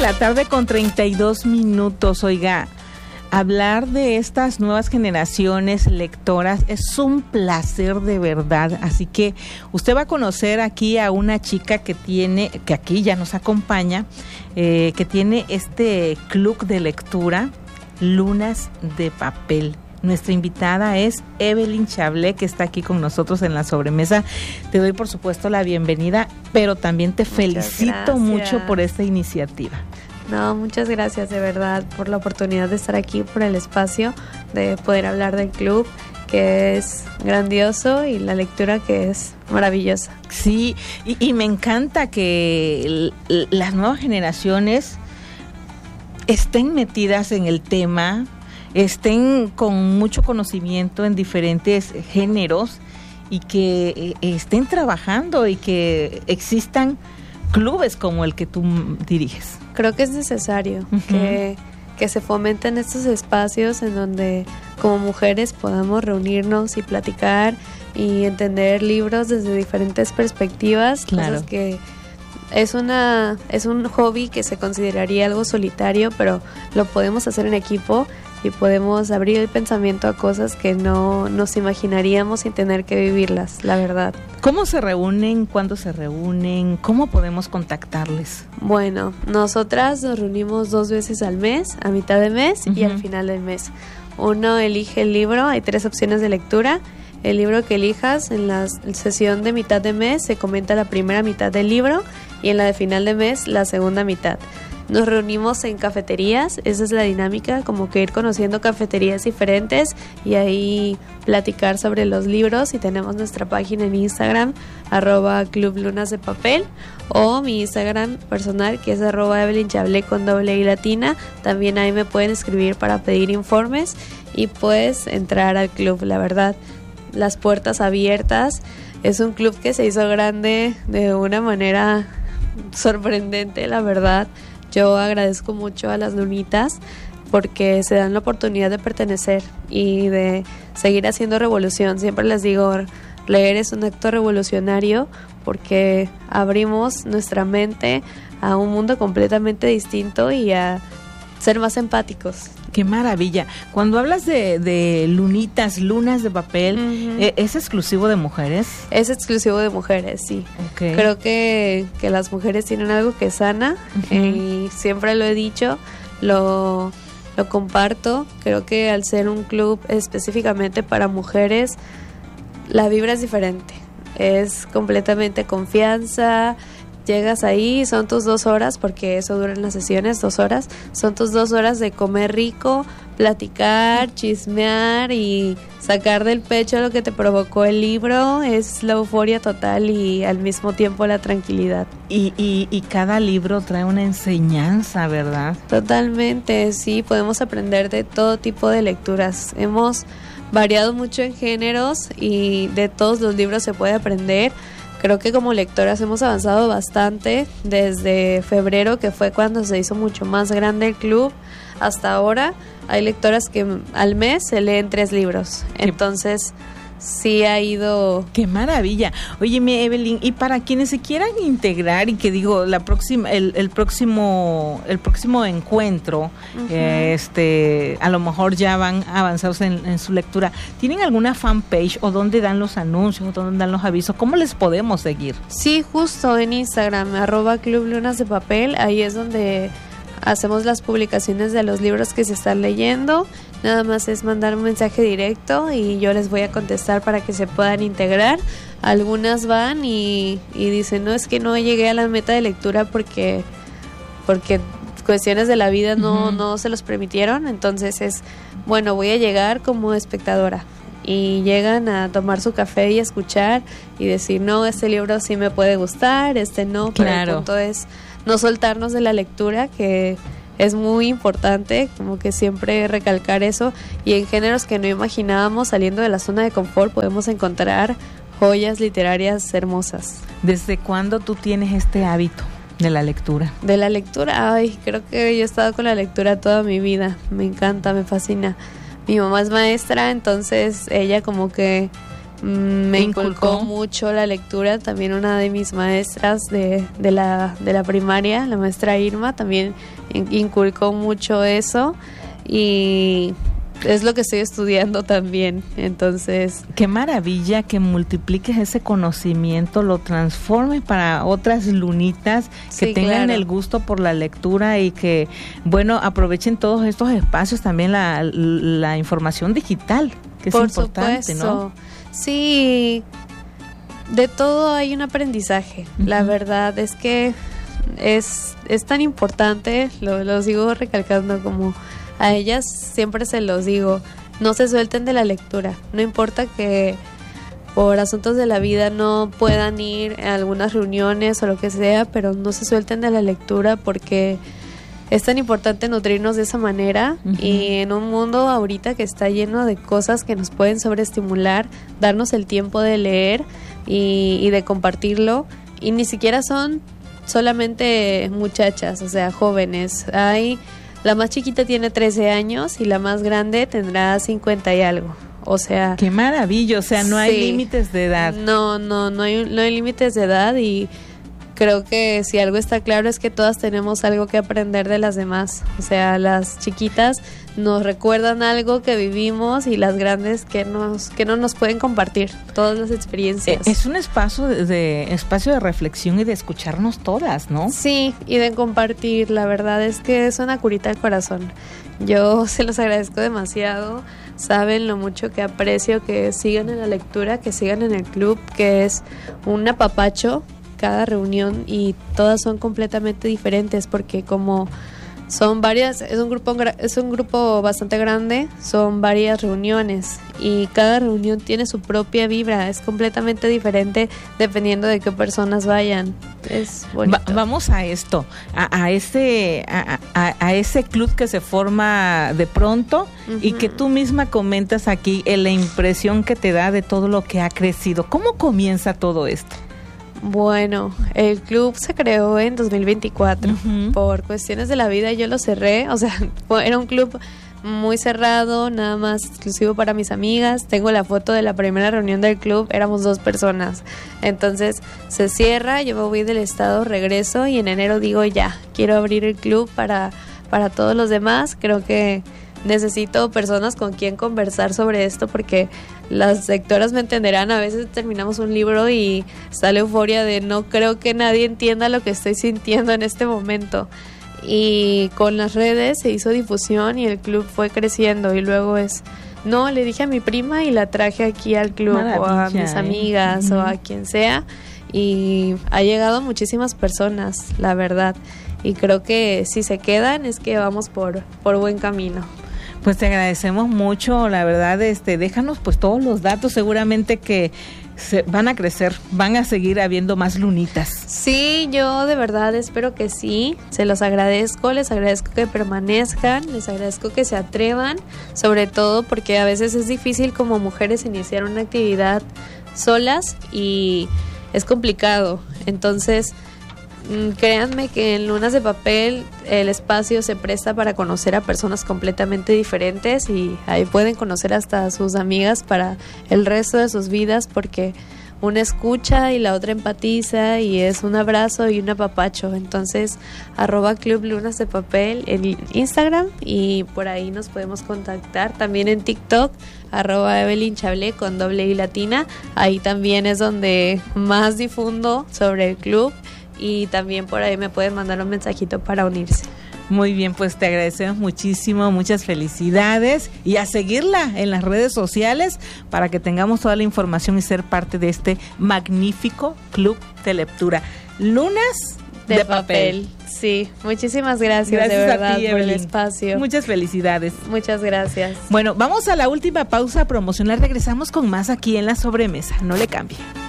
la tarde con 32 minutos. Oiga, hablar de estas nuevas generaciones lectoras es un placer de verdad. Así que usted va a conocer aquí a una chica que aquí ya nos acompaña, que tiene este club de lectura, Lunas de Papel. Nuestra invitada es Evelyn Chablé, que está aquí con nosotros en la sobremesa. Te doy, por supuesto, la bienvenida, pero también te felicito mucho por esta iniciativa. No, muchas gracias de verdad por la oportunidad de estar aquí, por el espacio, de poder hablar del club, que es grandioso, y la lectura, que es maravillosa. Sí, y me encanta que las nuevas generaciones estén metidas en el tema, estén con mucho conocimiento en diferentes géneros y que estén trabajando y que existan clubes como el que tú diriges. Creo que es necesario que se fomenten estos espacios en donde como mujeres podamos reunirnos y platicar y entender libros desde diferentes perspectivas. Claro. Cosas que es un hobby que se consideraría algo solitario, pero lo podemos hacer en equipo y podemos abrir el pensamiento a cosas que no nos imaginaríamos sin tener que vivirlas, la verdad. ¿Cómo se reúnen? ¿Cuándo se reúnen? ¿Cómo podemos contactarles? Bueno, nosotras nos reunimos 2 veces al mes, a mitad de mes y al final del mes. Uno elige el libro, hay 3 opciones de lectura. El libro que elijas, en la sesión de mitad de mes se comenta la primera mitad del libro y en la de final de mes la segunda mitad. Nos reunimos en cafeterías, esa es la dinámica, como que ir conociendo cafeterías diferentes y ahí platicar sobre los libros. Y tenemos nuestra página en Instagram, @Club Lunas de Papel, o mi Instagram personal, que es @Evelyn Chablé con doble I latina. También ahí me pueden escribir para pedir informes y pues entrar al club. La verdad, las puertas abiertas. Es un club que se hizo grande de una manera sorprendente, la verdad. Yo agradezco mucho a las Lunitas porque se dan la oportunidad de pertenecer y de seguir haciendo revolución. Siempre les digo, leer es un acto revolucionario porque abrimos nuestra mente a un mundo completamente distinto y a ser más empáticos. ¡Qué maravilla! Cuando hablas de lunitas, lunas de papel, ¿es exclusivo de mujeres? Es exclusivo de mujeres, sí. Okay. Creo que las mujeres tienen algo que sana, y siempre lo he dicho, lo comparto. Creo que al ser un club específicamente para mujeres, la vibra es diferente. Es completamente confianza. Llegas ahí, son tus 2 horas, porque eso duran las sesiones, 2 horas. Son tus 2 horas de comer rico, platicar, chismear y sacar del pecho lo que te provocó el libro. Es la euforia total y al mismo tiempo la tranquilidad. Y cada libro trae una enseñanza, ¿verdad? Totalmente, sí, podemos aprender de todo tipo de lecturas. Hemos variado mucho en géneros y de todos los libros se puede aprender. Creo que como lectoras hemos avanzado bastante desde febrero, que fue cuando se hizo mucho más grande el club, hasta ahora. Hay lectoras que al mes se leen 3 libros. Entonces, sí ha ido... ¡Qué maravilla! Óyeme, Evelyn, y para quienes se quieran integrar y que digo, el próximo encuentro, a lo mejor ya van avanzados en su lectura, ¿tienen alguna fanpage o dónde dan los anuncios o dónde dan los avisos? ¿Cómo les podemos seguir? Sí, justo en Instagram, @Club Lunas de Papel, ahí es donde hacemos las publicaciones de los libros que se están leyendo. Nada más es mandar un mensaje directo y yo les voy a contestar para que se puedan integrar. Algunas van y dicen, no, es que no llegué a la meta de lectura porque cuestiones de la vida no se los permitieron. Entonces es, bueno, voy a llegar como espectadora. Y llegan a tomar su café y escuchar y decir, no, este libro sí me puede gustar, este no. Pero claro, el punto es no soltarnos de la lectura, que es muy importante, como que siempre recalcar eso. Y en géneros que no imaginábamos, saliendo de la zona de confort, podemos encontrar joyas literarias hermosas. ¿Desde cuándo tú tienes este hábito de la lectura? De la lectura, creo que yo he estado con la lectura toda mi vida. Me encanta, me fascina. Mi mamá es maestra, entonces ella como que me inculcó mucho la lectura. También una de mis maestras de la primaria, la maestra Irma, también inculcó mucho eso, y es lo que estoy estudiando también. Entonces, qué maravilla que multipliques ese conocimiento, lo transformes para otras lunitas que tengan el gusto por la lectura y que, bueno, aprovechen todos estos espacios, también la información digital, que es importante, ¿no? Sí, de todo hay un aprendizaje. La verdad es que es tan importante, lo sigo recalcando, como a ellas siempre se los digo, no se suelten de la lectura. No importa que por asuntos de la vida no puedan ir a algunas reuniones o lo que sea, pero no se suelten de la lectura, porque es tan importante nutrirnos de esa manera. Y en un mundo ahorita que está lleno de cosas que nos pueden sobreestimular, darnos el tiempo de leer y de compartirlo. Y ni siquiera son solamente muchachas, o sea, jóvenes. La más chiquita tiene 13 años y la más grande tendrá 50 y algo. O sea, qué maravilla, o sea, no hay límites de edad. No hay límites de edad, y creo que si algo está claro es que todas tenemos algo que aprender de las demás. O sea, las chiquitas nos recuerdan algo que vivimos, y las grandes que no nos pueden compartir todas las experiencias. Es un espacio de reflexión y de escucharnos todas, ¿no? Sí, y de compartir. La verdad es que es una curita al corazón. Yo se los agradezco demasiado. Saben lo mucho que aprecio que sigan en la lectura, que sigan en el club, que es un apapacho cada reunión, y todas son completamente diferentes, porque como son varias, es un grupo bastante grande, son varias reuniones, y cada reunión tiene su propia vibra, es completamente diferente dependiendo de qué personas vayan. Es bonito. Vamos a esto, a ese club que se forma de pronto, y que tú misma comentas aquí la impresión que te da de todo lo que ha crecido. ¿Cómo comienza todo esto? Bueno, el club se creó en 2024. Por cuestiones de la vida yo lo cerré. O sea, era un club muy cerrado, nada más exclusivo para mis amigas. Tengo la foto de la primera reunión del club, éramos 2 personas. Entonces se cierra, yo me voy del estado, regreso, y en enero digo ya, quiero abrir el club para todos los demás. Creo que necesito personas con quien conversar sobre esto, porque las lectoras me entenderán, a veces terminamos un libro y está la euforia de no creo que nadie entienda lo que estoy sintiendo en este momento. Y con las redes se hizo difusión y el club fue creciendo, y luego le dije a mi prima y la traje aquí al club. Maravilla, o a mis amigas o a quien sea, y ha llegado muchísimas personas, la verdad, y creo que si se quedan es que vamos por buen camino. Pues te agradecemos mucho, la verdad, déjanos pues todos los datos, seguramente que van a crecer, van a seguir habiendo más lunitas. Sí, yo de verdad espero que sí, se los agradezco, les agradezco que permanezcan, les agradezco que se atrevan, sobre todo porque a veces es difícil como mujeres iniciar una actividad solas y es complicado. Entonces, créanme que en Lunas de Papel el espacio se presta para conocer a personas completamente diferentes, y ahí pueden conocer hasta a sus amigas para el resto de sus vidas, porque una escucha y la otra empatiza, y es un abrazo y un apapacho. Entonces, @Club Lunas de Papel en Instagram, y por ahí nos podemos contactar. También en TikTok, @Evelyn Chablé con doble I latina. Ahí también es donde más difundo sobre el club, y también por ahí me pueden mandar un mensajito para unirse. Muy bien, pues te agradecemos muchísimo, muchas felicidades, y a seguirla en las redes sociales para que tengamos toda la información y ser parte de este magnífico club de lectura. Lunas de Papel. Sí, muchísimas gracias de verdad a ti, por el espacio. Muchas felicidades. Muchas gracias. Bueno, vamos a la última pausa promocional, regresamos con más aquí en La Sobremesa, no le cambie.